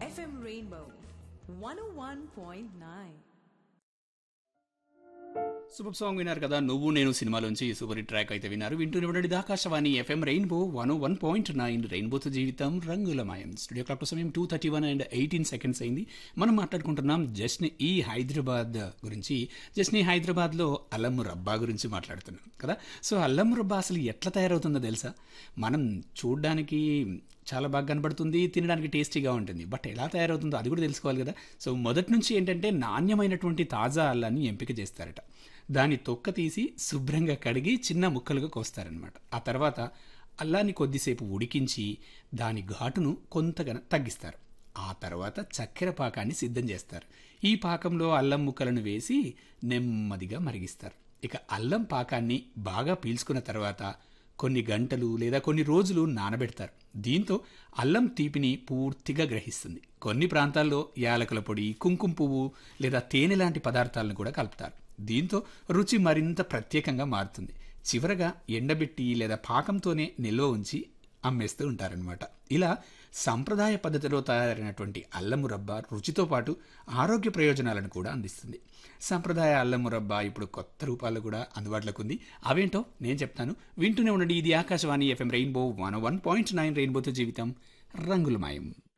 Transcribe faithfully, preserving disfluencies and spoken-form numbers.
F M Rainbow one oh one point nine. Super song విన్నారు కదా, నువ్వు నేను సినిమాలోంచి సూపర్ హిట్ ట్రాక్ అయితే విన్నారు. వింటూనే ఉండండి Akashvani FM rainbow one one point nine. రెయిన్బోతో జీవితం రంగులమయం. స్టూడియో క్లాక్ సమయం two thirty one and eighteen seconds అయింది. మనం మాట్లాడుకుంటున్నాం జస్ని ఈ హైదరాబాద్ గురించి. జస్ని హైదరాబాద్లో అల్లం రబ్బా గురించి మాట్లాడుతున్నాం కదా. సో అల్లం రబ్బా అసలు ఎట్లా తయారవుతుందో తెలుసా? మనం చూడ్డానికి చాలా బాగా కనబడుతుంది, తినడానికి టేస్టీగా ఉంటుంది. బట్ ఎలా తయారవుతుందో అది కూడా తెలుసుకోవాలి కదా. సో మొదటి నుంచి ఏంటంటే నాణ్యమైనటువంటి తాజా అల్లాన్ని ఎంపిక చేస్తారట. దాని తొక్క తీసి శుభ్రంగా కడిగి చిన్న ముక్కలుగా కోస్తారనమాట. ఆ తర్వాత అల్లాన్ని కొద్దిసేపు ఉడికించి దాని ఘాటును కొంతగా తగ్గిస్తారు. ఆ తర్వాత చక్కెర పాకాన్ని సిద్ధం చేస్తారు. ఈ పాకంలో అల్లం ముక్కలను వేసి నెమ్మదిగా మరిగిస్తారు. ఇక అల్లం పాకాన్ని బాగా పీల్చుకున్న తర్వాత కొన్ని గంటలు లేదా కొన్ని రోజులు నానబెడతారు. దీంతో అల్లం తీపిని పూర్తిగా గ్రహిస్తుంది. కొన్ని ప్రాంతాల్లో యాలకుల పొడి, కుంకుమ పువ్వు లేదా తేనె లాంటి పదార్థాలను కూడా కలుపుతారు. దీంతో రుచి మరింత ప్రత్యేకంగా మారుతుంది. చివరగా ఎండబెట్టి లేదా పాకంతోనే నిల్వ ఉంచి అమ్మేస్తూ ఉంటారనమాట. ఇలా సంప్రదాయ పద్ధతిలో తయారైనటువంటి అల్లం మురబ్బా రుచితో పాటు ఆరోగ్య ప్రయోజనాలను కూడా అందిస్తుంది. సంప్రదాయ అల్లం మురబ్బా ఇప్పుడు కొత్త రూపాల్లో కూడా అందుబాటులోకి ఉంది. అవేంటో నేను చెప్తాను, వింటూనే ఉండండి. ఇది Akashvani FM rainbow one one point nine. రెయిన్బోతో జీవితం రంగులమయం.